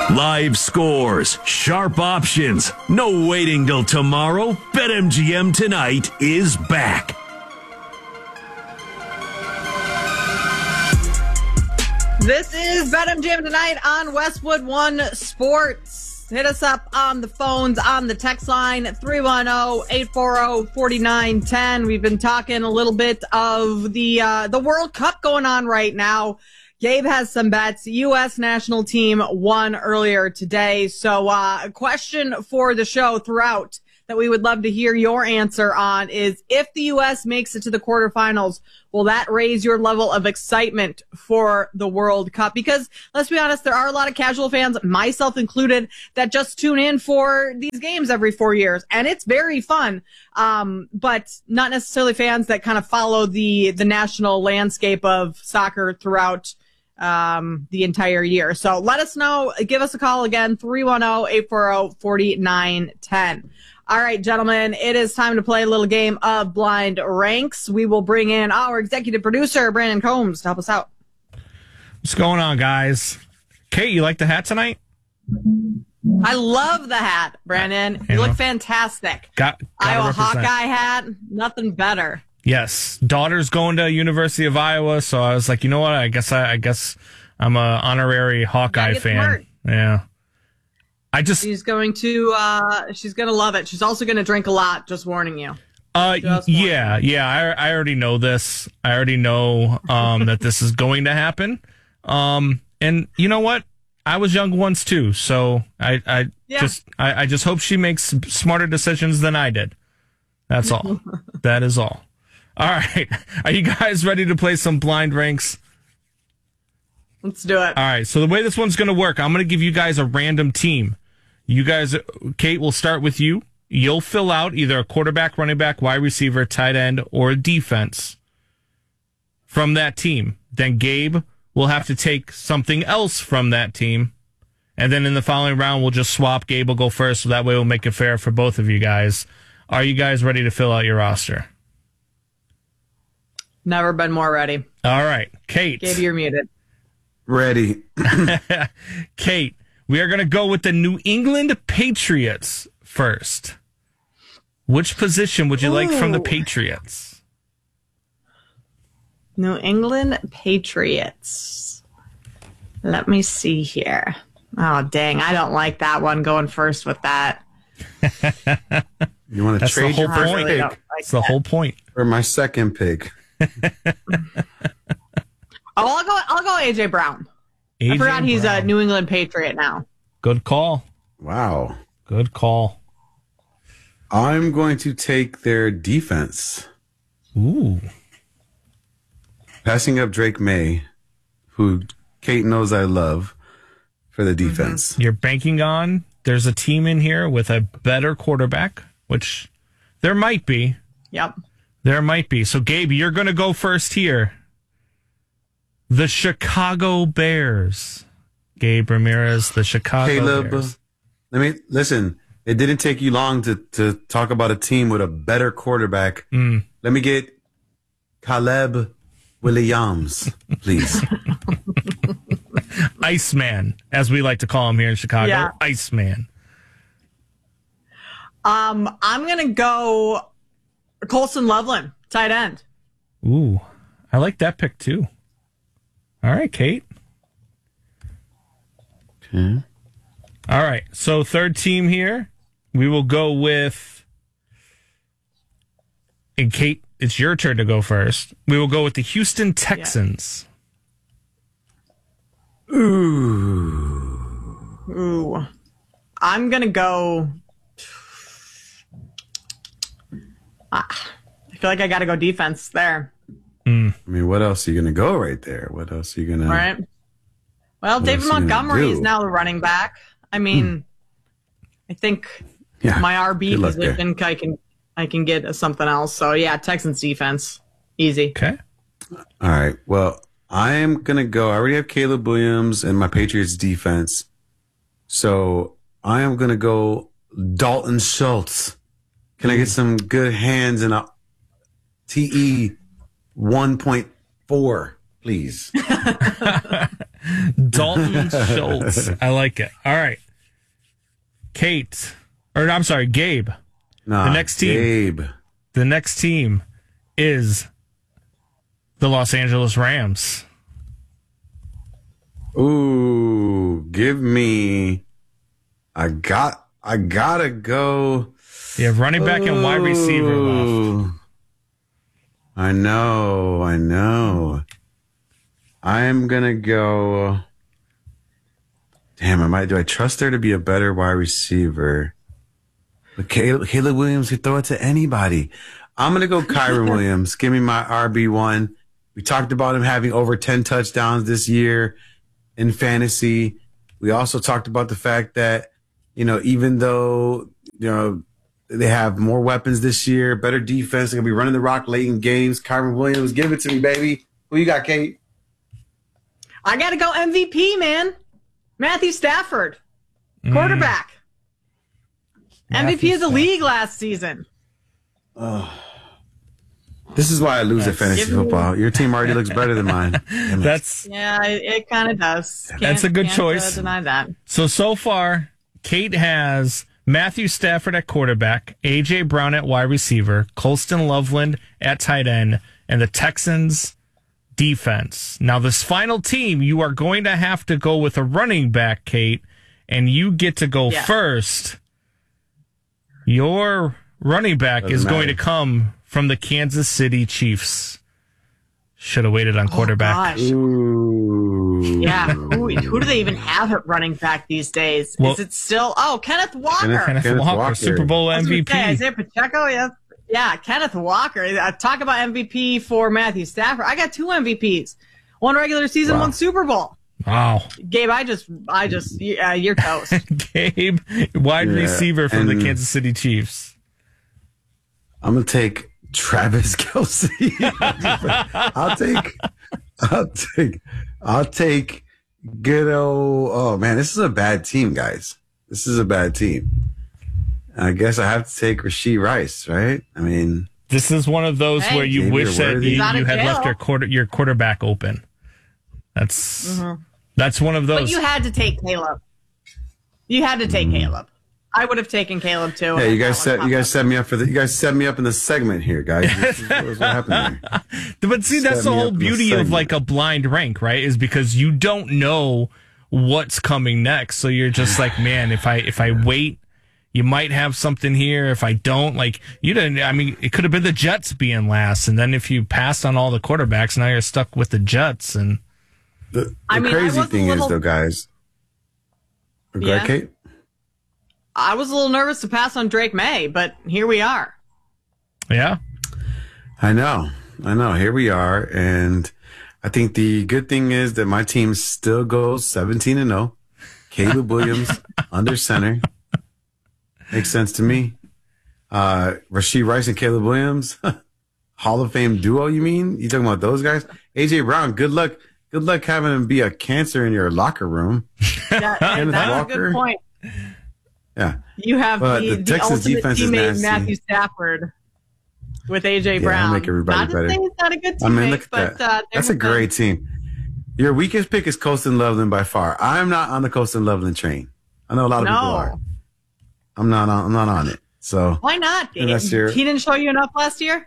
Live scores, sharp options, no waiting till tomorrow. BetMGM tonight is back. This is BetMGM tonight on Westwood One Sports. Hit us up on the phones, on the text line, 310-840-4910. We've been talking a little bit of the World Cup going on right now. Gabe has some bets. U.S. national team won earlier today. So a question for the show throughout that we would love to hear your answer on is, if the U.S. makes it to the quarterfinals, will that raise your level of excitement for the World Cup? Because let's be honest, there are a lot of casual fans, myself included, that just tune in for these games every 4 years, and it's very fun. But not necessarily fans that kind of follow the national landscape of soccer throughout the entire year. So let us know. Give us a call again, 310-840-4910. All right, gentlemen, it is time to play a little game of Blind Ranks. We will bring in our executive producer, Brandon Combs, to help us out. What's going on, guys? Kate, you like the hat tonight? I love the hat, Brandon. You look fantastic. Gotta Iowa represent. Hawkeye hat, nothing better. Yes, daughter's going to University of Iowa, so I was like, you know what? I guess I'm a honorary Hawkeye fan. Smart. Yeah. She's going to love it. She's also going to drink a lot, just warning you. I already know this. I already know that this is going to happen. And you know what? I was young once too, so I just hope she makes smarter decisions than I did. That's all. That is all. All right. Are you guys ready to play some Blind Ranks? Let's do it. All right. So the way this one's going to work, I'm going to give you guys a random team. You guys, Kate, we'll start with you. You'll fill out either a quarterback, running back, wide receiver, tight end, or defense from that team. Then Gabe will have to take something else from that team. And then in the following round, we'll just swap. Gabe will go first, so that way we'll make it fair for both of you guys. Are you guys ready to fill out your roster? Never been more ready. All right. Kate. Gabe, you're muted. Ready. Kate, we are going to go with the New England Patriots first. Which position would you like from the Patriots? New England Patriots. Let me see here. Oh, dang. I don't like that one going first with that. You want to trade your first point. pick? That's the whole point. Or my second pick? I'll go AJ Brown. I forgot he's a New England Patriot now. Good call. Wow. Good call. I'm going to take their defense. Ooh. Passing up Drake May, who Kate knows I love, for the defense. You're banking on there's a team in here with a better quarterback, which there might be. Yep. There might be. So, Gabe, you're going to go first here. The Chicago Bears. Gabe Ramirez, the Chicago Bears. Let me listen. It didn't take you long to talk about a team with a better quarterback. Let me get Caleb Williams, please. Iceman, as we like to call him here in Chicago. Yeah. Iceman. I'm going to go Colson Loveland, tight end. Ooh, I like that pick too. All right, Kate. Okay. All right, so third team here, we will go with, and Kate, it's your turn to go first. We will go with the Houston Texans. Yeah. Ooh. I'm going to go... I feel like I got to go defense there. I mean, what else are you going to go right there? What else are you going to... All right. Well, David Montgomery is now the running back. I mean, I think my RB position, I can get something else. So, yeah, Texans defense. Easy. Okay. All right. Well, I am going to go. I already have Caleb Williams and my Patriots defense. So, I am going to go Dalton Schultz. Can I get some good hands in a TE 1.4, please? Dalton Schultz. I like it. All right. Kate. Or I'm sorry, Gabe. Nah, The next team. Gabe. The next team is the Los Angeles Rams. Ooh, give me. I gotta go. You have running back and wide receiver left. Ooh. I know. I'm gonna go. Damn, do I trust her to be a better wide receiver? But Caleb Williams could throw it to anybody. I'm gonna go Kyron Williams. Give me my RB1. We talked about him having over 10 touchdowns this year in fantasy. We also talked about the fact that, even though, they have more weapons this year, better defense, they're going to be running the rock late in games. Kyron Williams, give it to me, baby. Who you got, Kate? I got to go MVP, man. Matthew Stafford, quarterback. MVP of the league last season. This is why I lose at fantasy football. Your team already looks better than mine. Yeah, it kind of does. That's a good choice. Deny that. So far, Kate has Matthew Stafford at quarterback, A.J. Brown at wide receiver, Colston Loveland at tight end, and the Texans defense. Now, this final team, you are going to have to go with a running back, Kate, and you get to go first. Your running back is going to come from the Kansas City Chiefs. Should have waited on quarterback. Ooh. Yeah, who do they even have at running back these days? Well, is it still? Kenneth Walker. Kenneth Walker, Super Bowl MVP. Isaiah Pacheco, yeah, Kenneth Walker. Talk about MVP for Matthew Stafford. I got 2 MVPs, 1 regular season, 1 Super Bowl. Wow, Gabe, you're toast. Gabe, wide receiver from the Kansas City Chiefs. I'm gonna take Travis Kelce. I'll take good old. Oh man, this is a bad team, guys. This is a bad team. I guess I have to take Rashee Rice, right? I mean, this is one of those where you wish that you had left your quarterback open. That's one of those. But you had to take Caleb. Caleb. I would have taken Caleb too. Yeah, you guys set me up for you guys set me up in the segment here, guys. This is what happened here. But see, that's the whole beauty of like a blind rank, right? Is because you don't know what's coming next. So you're just like, man, if I wait, you might have something here. If I don't, you didn't. I mean, it could have been the Jets being last, and then if you passed on all the quarterbacks, now you're stuck with the Jets. And the crazy thing is, though, guys. Go ahead, Kate. I was a little nervous to pass on Drake May, but here we are. Yeah. I know. Here we are. And I think the good thing is that my team still goes 17-0. Caleb Williams under center. Makes sense to me. Rashee Rice and Caleb Williams. Hall of Fame duo, you mean? You talking about those guys? A.J. Brown, good luck having him be a cancer in your locker room. That's a good point. Yeah, you have the Texas ultimate defense teammate is Matthew Stafford with AJ Brown. Make everybody not better. To say he's not a good teammate, I mean, look at that. That's a great team. Your weakest pick is Colston Loveland by far. I'm not on the Colston Loveland train. I know a lot of people are. I'm not on it. So why not? He didn't show you enough last year.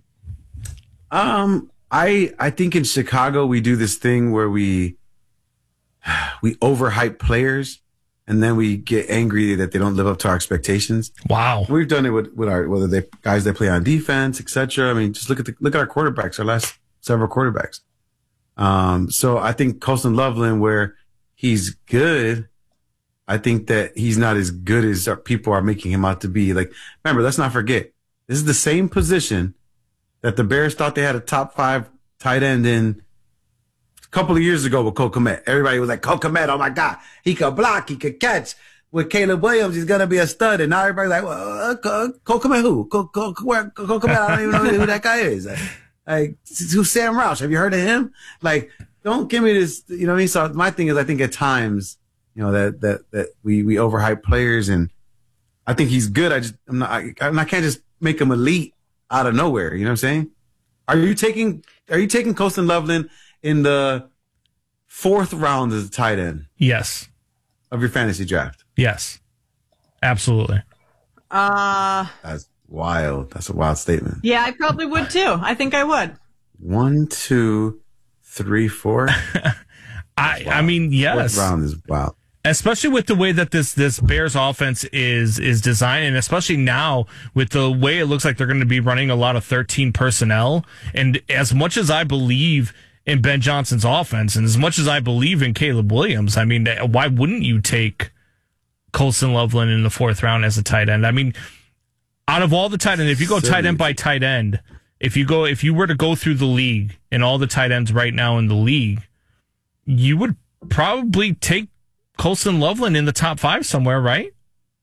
I think in Chicago we do this thing where we overhype players. And then we get angry that they don't live up to our expectations. Wow, we've done it with whether they guys that play on defense, etc. I mean, just look at our quarterbacks, our last several quarterbacks. So I think Colston Loveland, where he's good, I think that he's not as good as people are making him out to be. Like, remember, let's not forget, this is the same position that the Bears thought they had a top 5 tight end in. Couple of years ago with Cole Kmet. Everybody was like, Cole Kmet, oh my God, he could block, he could catch. With Caleb Williams, he's going to be a stud. And now everybody's like, well, Cole Kmet who? Cole Kmet, I don't even know who that guy is. Like, who's Sam Roush? Have you heard of him? Like, don't give me this, you know what I mean? So my thing is, I think at times, that we overhype players, and I think he's good. I can't just make him elite out of nowhere. You know what I'm saying? Are you taking Colston Loveland in the 4th round as a tight end Yes. of your fantasy draft? Yes. Absolutely. That's wild. That's a wild statement. Yeah, I probably would too. I think I would. 1, 2, 3, 4. I mean, yes. 4th round is wild. Especially with the way that this Bears offense is designed, and especially now with the way it looks like they're going to be running a lot of 13 personnel. And as much as I believe in Ben Johnson's offense, and as much as I believe in Caleb Williams, I mean, why wouldn't you take Colston Loveland in the 4th round as a tight end? I mean, out of all the tight ends, if you go tight end by tight end, if you were to go through the league and all the tight ends right now in the league, you would probably take Colston Loveland in the top 5 somewhere, right?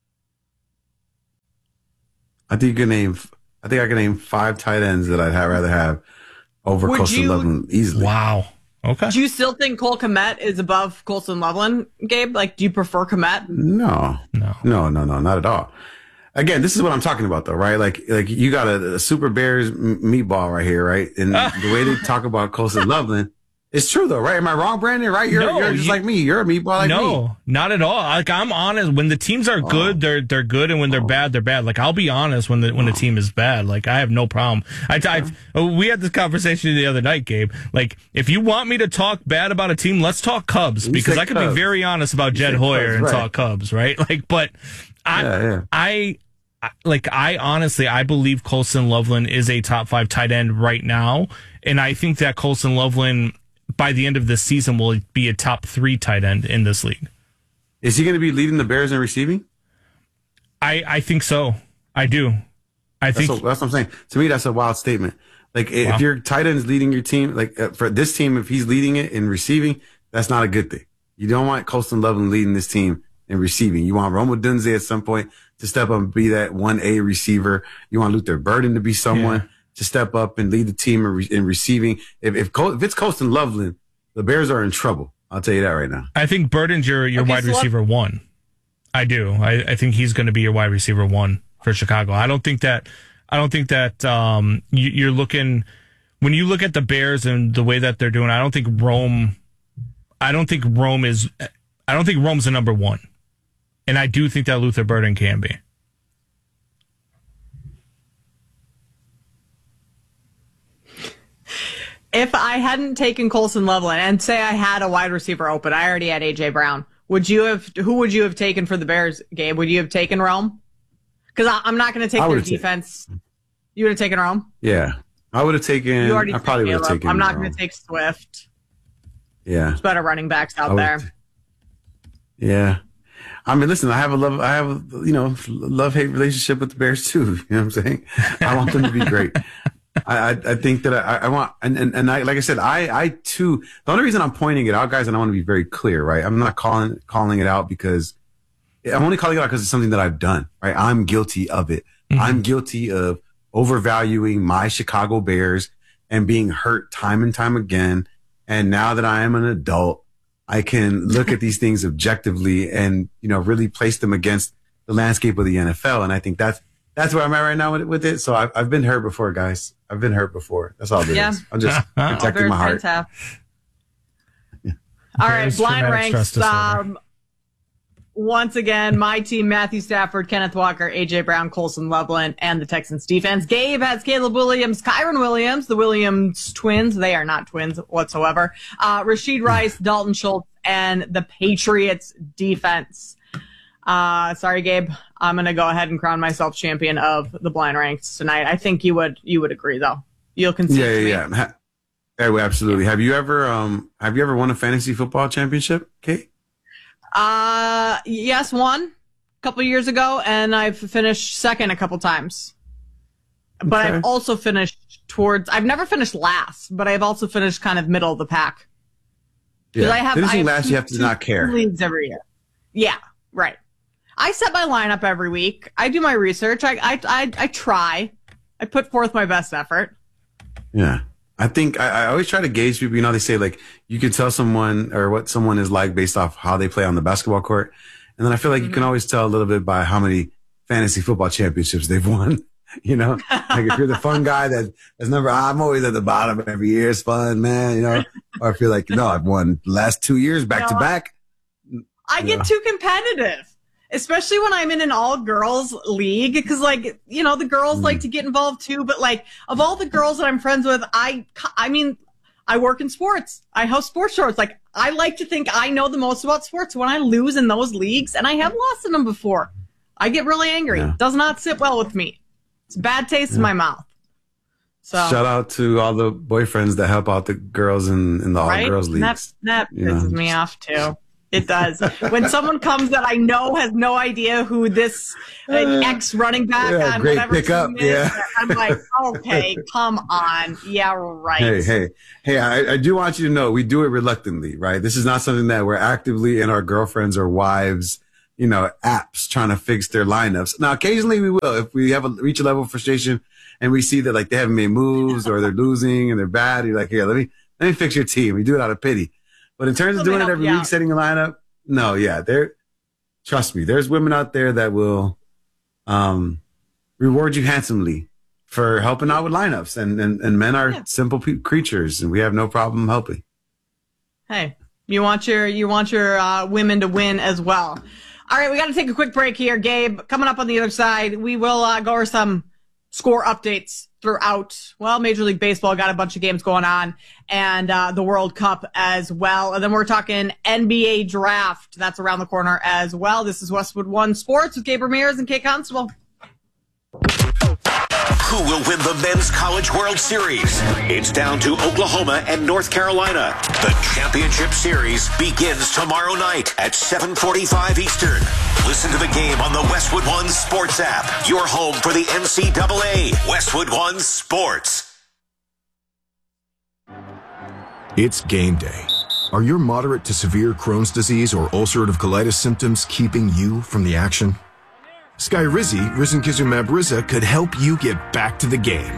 I think I can name 5 tight ends that I'd rather have over Colston Loveland easily. Wow. Okay. Do you still think Cole Kmet is above Colston Loveland, Gabe? Like, do you prefer Kmet? No, not at all. Again, this is what I'm talking about, though, right? Like you got a Super Bears meatball right here, right? And the way they talk about Colston Loveland. It's true though, right? Am I wrong, Brandon? Right? You're just like me. You're a meatball like me. No, not at all. Like, I'm honest. When the teams are good, they're good, and when they're bad, they're bad. Like, I'll be honest when the team is bad. Like, I have no problem. We had this conversation the other night, Gabe. Like, if you want me to talk bad about a team, let's talk Cubs, because I could be very honest about Jed Hoyer and talk Cubs, right? Like, but I honestly, I believe Colston Loveland is a top 5 tight end right now, and I think that Colston Loveland, by the end of this season, will be a top 3 tight end in this league. Is he going to be leading the Bears in receiving? I think so. I do. That's what I'm saying. To me, that's a wild statement. Like, if your tight end is leading your team, like for this team, if he's leading it in receiving, that's not a good thing. You don't want Colston Loveland leading this team in receiving. You want Rome Odunze at some point to step up and be that 1A receiver. You want Luther Burden to be someone to step up and lead the team in receiving. If it's Colston Loveland, the Bears are in trouble. I'll tell you that right now. I think Burden's your wide receiver 1. I do. I think he's going to be your wide receiver 1 for Chicago. I don't think that you're looking, when you look at the Bears and the way that they're doing, I don't think Rome's a number 1. And I do think that Luther Burden can be. If I hadn't taken Colston Loveland and say I had a wide receiver open, I already had AJ Brown. Who would you have taken for the Bears, Gabe? Would you have taken Rome? Because I'm not going to take their defense. You would have taken Rome? Yeah. I would have taken, I probably would have taken I'm not going to take Swift. Yeah. There's better running backs out there. Yeah. I mean, listen, I have a love-hate relationship with the Bears too. You know what I'm saying? I want them to be great. I think that I want, and I, like I said, I too, the only reason I'm pointing it out, guys, and I want to be very clear, right? I'm not calling it out because I'm only calling it out because it's something that I've done, right? I'm guilty of it. Mm-hmm. I'm guilty of overvaluing my Chicago Bears and being hurt time and time again. And now that I am an adult, I can look at these things objectively and, really place them against the landscape of the NFL. And I think that's where I'm at right now with it. So I've been hurt before, guys. I've been hurt before. That's all it is. I'm just protecting my heart. All right, blind ranks. Once again, my team: Matthew Stafford, Kenneth Walker, AJ Brown, Colston Loveland, and the Texans defense. Gabe has Caleb Williams, Kyron Williams, the Williams twins. They are not twins whatsoever. Rashid Rice, Dalton Schultz, and the Patriots defense. Sorry, Gabe. I'm going to go ahead and crown myself champion of the blind ranks tonight. I think you would agree, though. You'll concede. Yeah. Absolutely. Have you ever won a fantasy football championship, Kate? Yes, one a couple years ago, and I've finished second a couple times. But I've also finished I've never finished last, but I've also finished kind of middle of the pack. Yeah. Finishing last, you have to not care. Leads every year. Yeah, right. I set my lineup every week. I do my research. I try. I put forth my best effort. Yeah. I think I always try to gauge people. They say, like, you can tell someone or what someone is like based off how they play on the basketball court. And then I feel like you can always tell a little bit by how many fantasy football championships they've won. You know, like if you're the fun guy I'm always at the bottom every year. It's fun, man. You know, or if you're like, no, I've won the last 2 years back to back. I get too competitive, especially when I'm in an all girls league. Cause like, you know, the girls like to get involved too. But like of all the girls that I'm friends with, I mean, I work in sports. I host sports shorts. Like I like to think I know the most about sports. When I lose in those leagues, and I have lost in them before, I get really angry. Yeah. Does not sit well with me. It's a bad taste in my mouth. So shout out to all the boyfriends that help out the girls in the all girls leagues. That pisses me off too. It does. When someone comes that I know has no idea who this ex running back on great whatever pickup. team is, I'm like, okay, come on. Yeah, right. Hey, I do want you to know we do it reluctantly, right? This is not something that we're actively in our girlfriends or wives, you know, apps trying to fix their lineups. Now, occasionally we will, if we reach a level of frustration and we see that like they haven't made moves or they're losing and they're bad. You're like, here, let me fix your team. We do it out of pity. But in terms of doing it every week, setting a lineup, no, yeah, trust me, there's women out there that will, reward you handsomely for helping out with lineups and men are simple creatures and we have no problem helping. Hey, you want your women to win as well. All right, we got to take a quick break here, Gabe. Coming up on the other side, we will go over some score updates throughout. Well, Major League Baseball got a bunch of games going on, and the World Cup as well. And then we're talking NBA draft. That's around the corner as well. This is Westwood One Sports with Gabe Ramirez and Kate Constable. Who will win the Men's College World Series? It's down to Oklahoma and North Carolina. The championship series begins tomorrow night at 7:45 Eastern. Listen to the game on the Westwood One Sports app. Your home for the NCAA. Westwood One Sports. It's game day. Are your moderate to severe Crohn's disease or ulcerative colitis symptoms keeping you from the action? Skyrizi, risankizumab Riza, could help you get back to the game.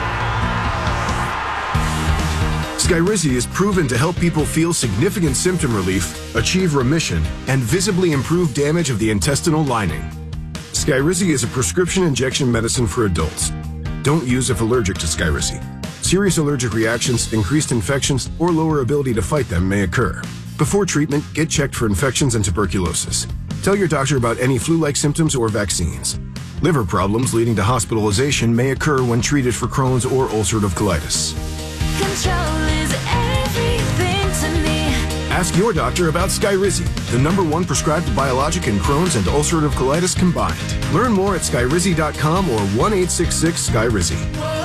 Skyrizi is proven to help people feel significant symptom relief, achieve remission, and visibly improve damage of the intestinal lining. Skyrizi is a prescription injection medicine for adults. Don't use if allergic to Skyrizi. Serious allergic reactions, increased infections, or lower ability to fight them may occur. Before treatment, get checked for infections and tuberculosis. Tell your doctor about any flu-like symptoms or vaccines. Liver problems leading to hospitalization may occur when treated for Crohn's or ulcerative colitis. Control is everything to me. Ask your doctor about Skyrizi, the #1 prescribed biologic in Crohn's and ulcerative colitis combined. Learn more at skyrizi.com or 1-866-SKYRIZI.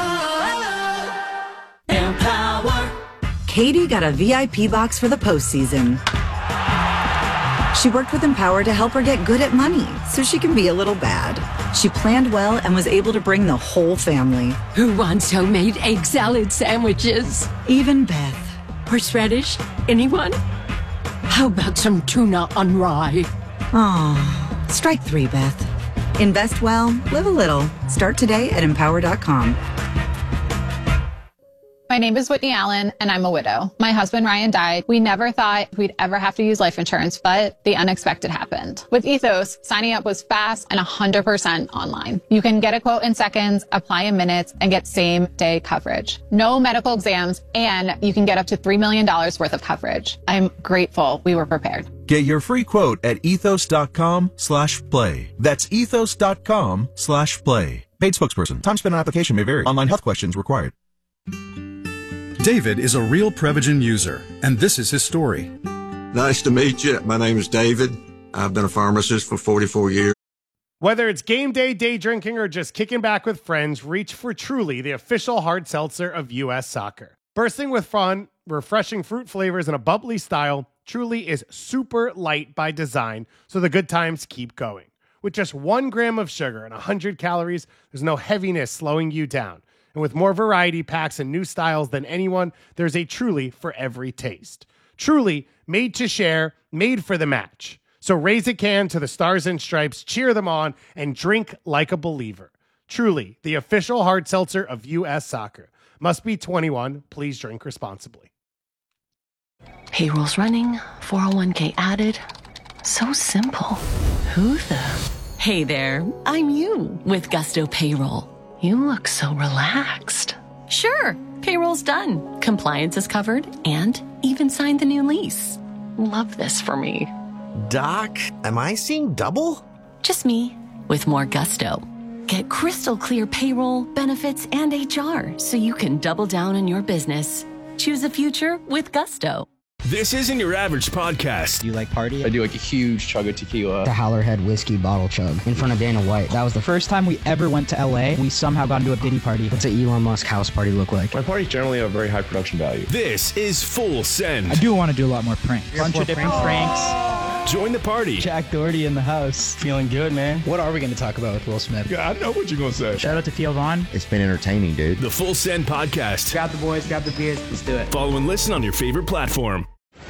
Empower. Katie got a VIP box for the postseason. She worked with Empower to help her get good at money so she can be a little bad. She planned well and was able to bring the whole family. Who wants homemade egg salad sandwiches? Even Beth. Horseradish? Anyone? How about some tuna on rye? Aw, strike 3, Beth. Invest well, live a little. Start today at empower.com. My name is Whitney Allen, and I'm a widow. My husband, Ryan, died. We never thought we'd ever have to use life insurance, but the unexpected happened. With Ethos, signing up was fast and 100% online. You can get a quote in seconds, apply in minutes, and get same-day coverage. No medical exams, and you can get up to $3 million worth of coverage. I'm grateful we were prepared. Get your free quote at ethos.com/play. That's ethos.com/play. Paid spokesperson. Time spent on application may vary. Online health questions required. David is a real Prevagen user, and this is his story. Nice to meet you. My name is David. I've been a pharmacist for 44 years. Whether it's game day, day drinking, or just kicking back with friends, reach for Truly, the official hard seltzer of U.S. Soccer. Bursting with fun, refreshing fruit flavors, and a bubbly style, Truly is super light by design, so the good times keep going. With just 1 gram of sugar and 100 calories, there's no heaviness slowing you down. And with more variety packs and new styles than anyone, there's a Truly for every taste. Truly, made to share, made for the match. So raise a can to the Stars and Stripes, cheer them on, and drink like a believer. Truly, the official hard seltzer of U.S. Soccer. Must be 21. Please drink responsibly. Payroll's running, 401k added. So simple. Who the? Hey there, I'm you with Gusto Payroll. You look so relaxed. Sure, payroll's done. Compliance is covered and even signed the new lease. Love this for me. Doc, am I seeing double? Just me, with more gusto. Get crystal clear payroll, benefits, and HR so you can double down on your business. Choose a future with gusto. This isn't your average podcast. You like party? I do like a huge chug of tequila. The Howlerhead whiskey bottle chug in front of Dana White. That was the first time we ever went to LA. We somehow got into a Diddy party. What's an Elon Musk house party look like? My parties generally have a very high production value. This is Full Send. I do want to do a lot more pranks. Bunch of different pranks. Join the party. Jack Doherty in the house. Feeling good, man. What are we going to talk about with Will Smith? Yeah, I know what you're going to say. Shout out to Theo Vaughn. It's been entertaining, dude. The Full Send podcast. Grab the boys, grab the beers. Let's do it. Follow and listen on your favorite platform.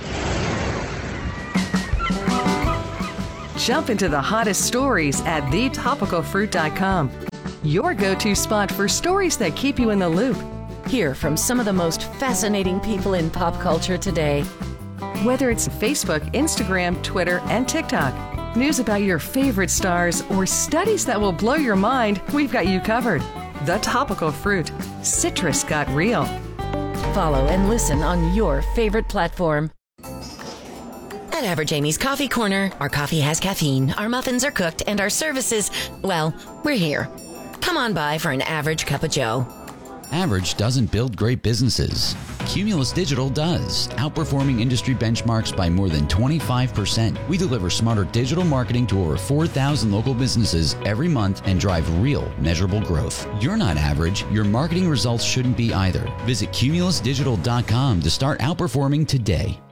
Jump into the hottest stories at thetopicalfruit.com. Your go-to spot for stories that keep you in the loop. Hear from some of the most fascinating people in pop culture today. Whether it's Facebook, Instagram, Twitter, and TikTok, news about your favorite stars, or studies that will blow your mind, we've got you covered. The Topical Fruit. Citrus got real. Follow and listen on your favorite platform. At Average Amy's Coffee Corner, our coffee has caffeine, our muffins are cooked, and our services, well, we're here. Come on by for an average cup of joe. Average doesn't build great businesses. Cumulus Digital does, outperforming industry benchmarks by more than 25%. We deliver smarter digital marketing to over 4,000 local businesses every month and drive real, measurable growth. You're not average. Your marketing results shouldn't be either. Visit cumulusdigital.com to start outperforming today.